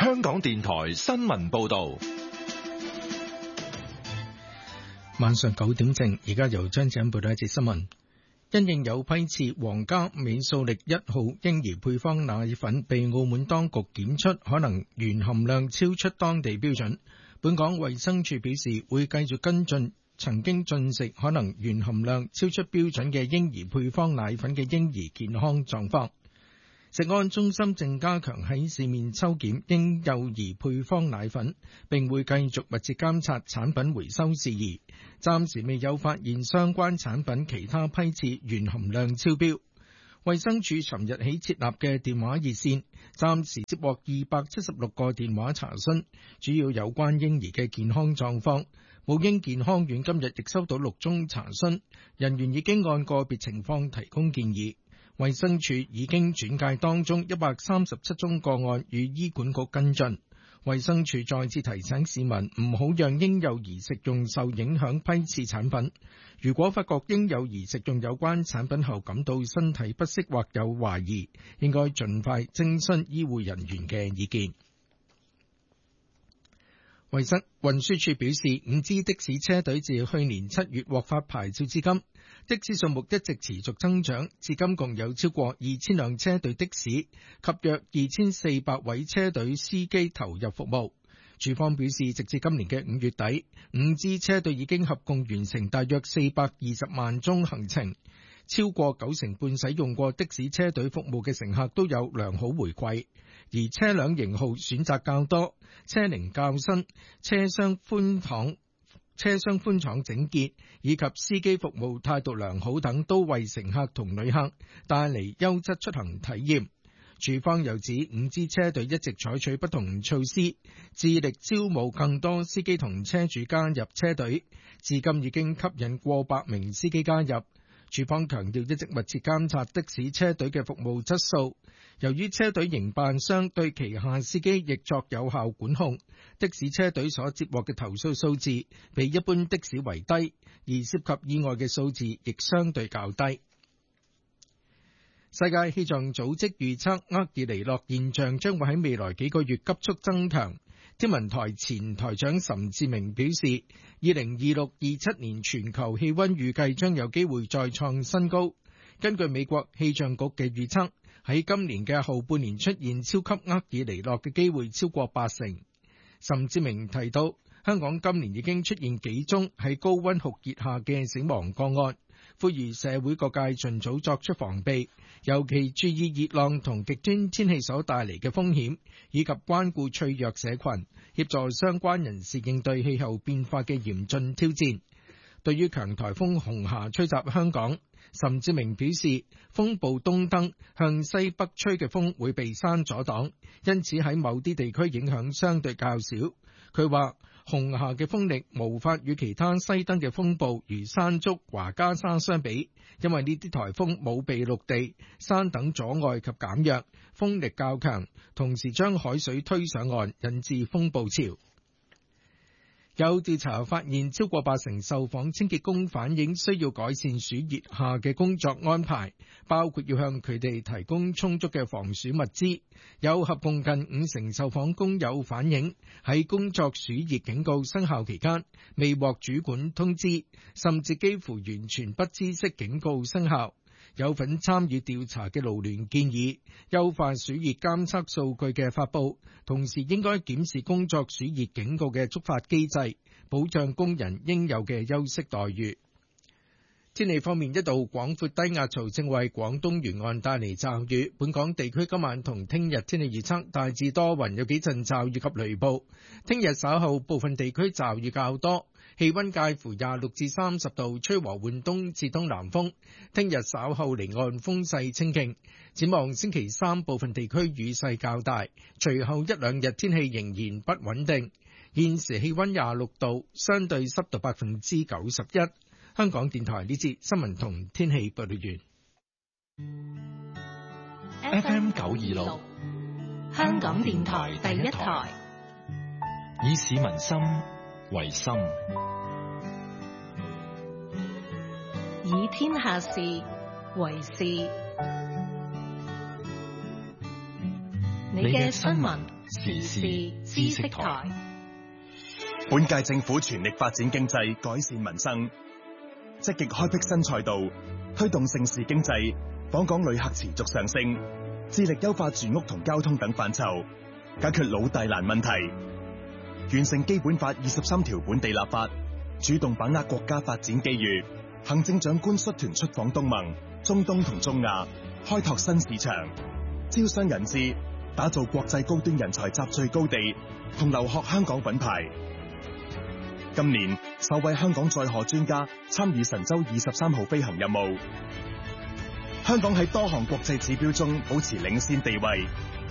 香港電台新聞報道。 晚上9點正，而家由張子欣報道一節新聞。因應有批次皇家美素力1號嬰兒配方奶粉被澳門當局檢出可能鉛含量超出當地標準，本港衛生署表示會繼續跟進曾經進食可能鉛含量超出標準嘅嬰兒配方奶粉嘅嬰兒健康狀況。食安中心正加強喺市面抽檢嬰幼兒配方奶粉，並會繼續密切監察產品回收事宜。暫時未有發現相關產品其他批次鉛含量超標。衛生署尋日起設立嘅電話熱線，暫時接獲276個電話查詢，主要有關嬰兒嘅健康狀況。母嬰健康院今日亦收到6宗查詢，人員已經按個別情況提供建議。衛生署已經轉介當中137宗個案與醫管局跟進。衛生署再次提醒市民唔好讓嬰幼兒食用受影響批次產品。如果發覺嬰幼兒食用有關產品後感到身體不適或有懷疑，應該盡快徵詢醫護人員嘅意見。運輸署表示，5支的士車隊自去年7月獲發牌照至今，的士數目一直持續增長，至今共有超過2000輛車隊的士及約2400位車隊司機投入服務。署方表示，直至今年嘅5月底，5支車隊已經合共完成大約420萬宗行程，超過90%半使用過的士車隊服務嘅乘客都有良好回饋。而車輛型號選擇較多，車齡較新，車廂寬敞整潔，以及司機服務態度良好等，都為乘客同旅客帶嚟優質出行體驗。署方又指5支車隊一直採取不同措施，致力招募更多司機同車主加入車隊，至今已經吸引過百名司機加入。署方強調一直密切監察的士車隊嘅服務質素，由於車隊營辦商對旗下司機亦作有效管控，的士車隊所接獲嘅投訴數字比一般的士為低，而涉及意外嘅數字亦相對較低。世界氣象組織預測厄爾尼諾現象將會喺未來幾個月急速增強。天文台前台長岑志明表示，2026-27年全球氣溫預計將有機會再創新高。根據美國氣象局嘅預測，喺今年嘅後半年出現超級厄爾尼諾嘅機會超過80%。岑志明提到，香港今年已經出現幾宗喺高溫酷熱下嘅死亡個案，呼籲社會各界盡早作出防備，尤其注意熱浪同極端天氣所帶嚟嘅風險，以及關顧脆弱社群，協助相關人士應對氣候變化嘅嚴峻挑戰。對於強颱風紅霞吹襲香港，岑志明表示，風暴東登向西北吹嘅風會被山阻擋，因此喺某啲地區影響相對較少。佢話，紅霞嘅風力無法與其他西登嘅風暴如山竹、華加沙相比，因為呢啲颱風冇被陸地、山等阻礙及減弱，風力較強，同時將海水推上岸，引致風暴潮。有調查發現，超過80%受訪清潔工反映需要改善暑熱下嘅工作安排，包括要向佢哋提供充足嘅防暑物資。有合共近50%受訪工友反映，喺工作暑熱警告生效期間，未獲主管通知，甚至幾乎完全不知悉警告生效。有份參與調查嘅勞聯建議，優化暑熱監測數據嘅發布，同時應該檢視工作暑熱警告嘅觸發機制，保障工人應有嘅休息待遇。天氣方面，一道廣闊低壓槽正為廣東沿岸帶嚟驟雨。本港地區今晚同聽日天氣預測大致多雲，有幾陣驟雨及雷暴。聽日稍後部分地區驟雨較多，氣溫介乎26至30度，吹和緩東至東南風。聽日稍後離岸風勢清勁。展望星期三部分地區雨勢較大，隨後一兩日天氣仍然不穩定。現時氣溫26度，相對濕度91%。香港電台呢節新聞同天氣報道完。 FM 926， 香港電台第一台， 以市民心為心， 以天下事為事。你嘅新聞時事知識台。 本屆政府全力發展經濟，改善民生，積極開闢新賽道，推動盛事經濟，訪港旅客持續上升，致力優化住屋同交通等範疇，解決老大難問題，完成基本法23條本地立法，主動把握國家發展機遇。行政長官率團出訪東盟、中東同中亞，開拓新市場，招商引資，打造國際高端人才集聚高地，同留學香港品牌。今年首位香港載荷專家參與神舟23號飛行任務，香港喺多項國際指標中保持領先地位，